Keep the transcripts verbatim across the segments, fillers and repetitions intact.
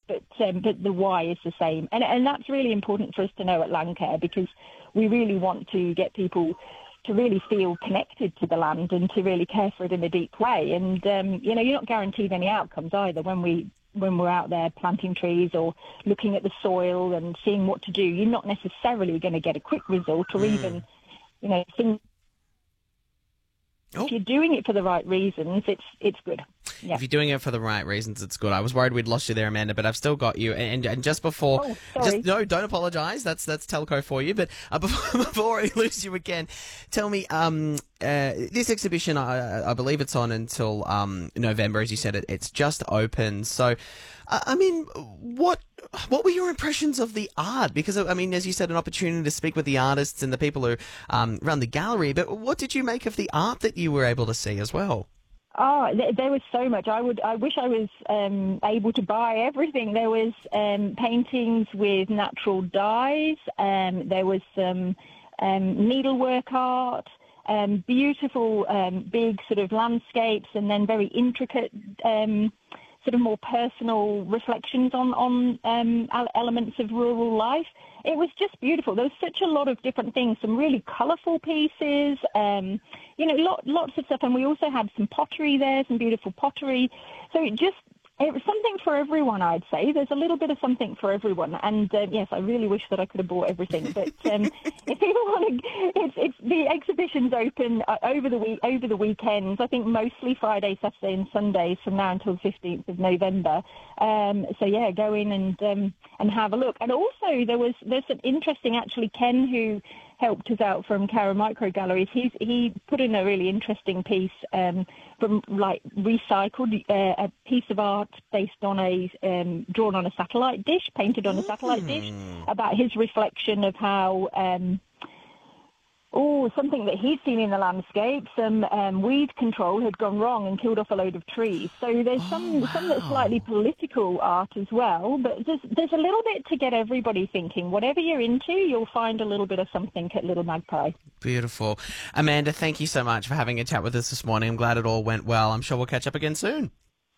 but um, but the why is the same. And and that's really important for us to know at Landcare, because we really want to get people to really feel connected to the land and to really care for it in a deep way. And, um, you know, you're not guaranteed any outcomes either when we when we're out there planting trees or looking at the soil and seeing what to do. You're not necessarily going to get a quick result or mm. even, you know, things. Oh. If you're doing it for the right reasons, it's it's good. Yeah. If you're doing it for the right reasons, it's good. I was worried we'd lost you there, Amanda, but I've still got you. And and just before, oh, sorry. just no, don't apologise. That's that's telco for you. But uh, before, before I lose you again, tell me, um, uh, this exhibition, I, I believe it's on until um November, as you said. It it's just open. So, uh, I mean, what what were your impressions of the art? Because I mean, as you said, an opportunity to speak with the artists and the people who um run the gallery. But what did you make of the art that you were able to see as well? Oh, there was so much. I would. I wish I was um, able to buy everything. There was um, paintings with natural dyes. Um, there was some um, needlework art, um, beautiful um, big sort of landscapes, and then very intricate, um, sort of more personal reflections on on um, elements of rural life. It was just beautiful. There was such a lot of different things, some really colourful pieces, um, you know, lot, lots of stuff. And we also had some pottery there, some beautiful pottery. So it just, it was something for everyone, I'd say. There's a little bit of something for everyone. And, uh, yes, I really wish that I could have bought everything. But um, if people want to, it's, it's, the exhibition's open uh, over the week, over the weekends, I think mostly Friday, Saturday and Sundays from now until the fifteenth of November. Um, so, yeah, go in and um, and have a look. And also there was there's some interesting, actually, Ken, who helped us out from Cara Micro Galleries. He's, he put in a really interesting piece um, from, like, recycled, uh, a piece of art based on a, um, drawn on a satellite dish, painted on a satellite dish, about his reflection of how, um, oh, something that he'd seen in the landscape, some um, weed control had gone wrong and killed off a load of trees. So there's oh, some wow. some that's slightly political art as well, but there's, there's a little bit to get everybody thinking. Whatever you're into, you'll find a little bit of something at Little Magpie. Beautiful. Amanda, thank you so much for having a chat with us this morning. I'm glad it all went well. I'm sure we'll catch up again soon.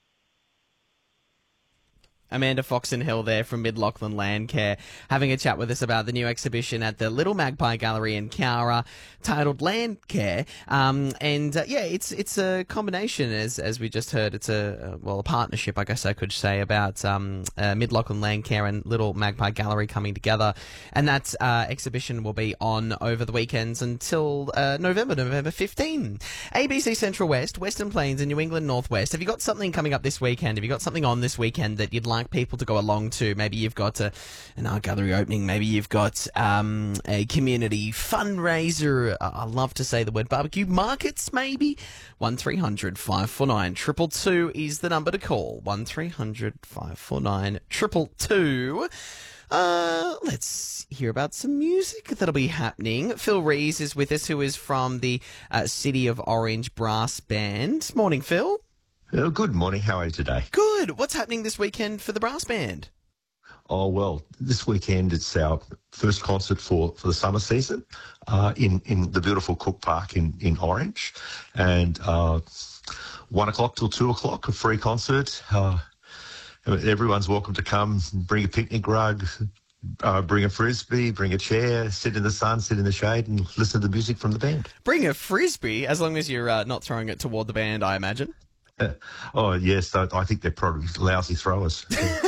Amanda Foxen-Hill there from Mid Lachlan Landcare, having a chat with us about the new exhibition at the Little Magpie Gallery in Cowra, titled Landcare. Um, and uh, yeah, it's it's a combination, as as we just heard. It's a uh, well a partnership, I guess I could say, about um, uh, Mid Lachlan Landcare and Little Magpie Gallery coming together. And that uh, exhibition will be on over the weekends until uh, November, November fifteenth. A B C Central West, Western Plains, and New England Northwest. Have you got something coming up this weekend? Have you got something on this weekend that you'd like people to go along to? Maybe you've got a, an art gallery opening. Maybe you've got um, a community fundraiser. I love to say the word barbecue markets, maybe. one three hundred five four nine two two two is the number to call. one three hundred five four nine two two two. Uh, let's hear about some music that'll be happening. Phil Rees is with us, who is from the uh, City of Orange Brass Band. Morning, Phil. Oh, good morning. How are you today? Good. What's happening this weekend for the brass band? Oh, well, this weekend it's our first concert for, for the summer season uh, in, in the beautiful Cook Park in, in Orange. And uh, one o'clock till two o'clock, a free concert. Uh, everyone's welcome to come, bring a picnic rug, Uh, bring a frisbee, bring a chair, sit in the sun, sit in the shade, and listen to the music from the band. Bring a frisbee, as long as you're uh, not throwing it toward the band, I imagine. Uh, oh, yes, I, I think they're probably lousy throwers.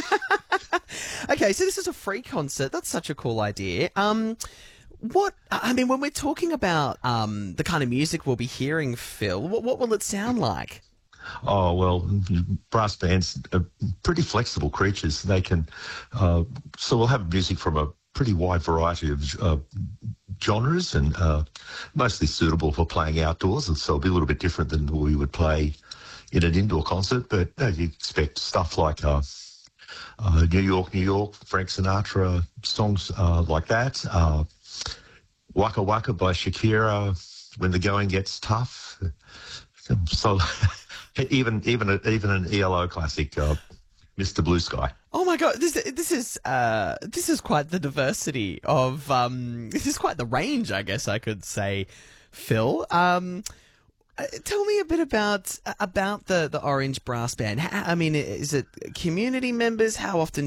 Okay, so this is a free concert. That's such a cool idea. Um, what, I mean, when we're talking about um, the kind of music we'll be hearing, Phil, what, what will it sound like? Oh, well, brass bands are pretty flexible creatures. They can, uh, so we'll have music from a pretty wide variety of uh, genres and uh, mostly suitable for playing outdoors. And so it'll be a little bit different than we would play in an indoor concert. But uh, you expect stuff like uh, uh, New York, New York, Frank Sinatra, songs uh, like that. Uh, Waka Waka by Shakira, When the Going Gets Tough. So... Even even a, even an E L O classic, uh, Mister Blue Sky. Oh my God, this this is uh, this is quite the diversity of um, this is quite the range, I guess I could say, Phil. Um, uh, tell me a bit about about the the Orange Brass Band. How, I mean, is it community members? How often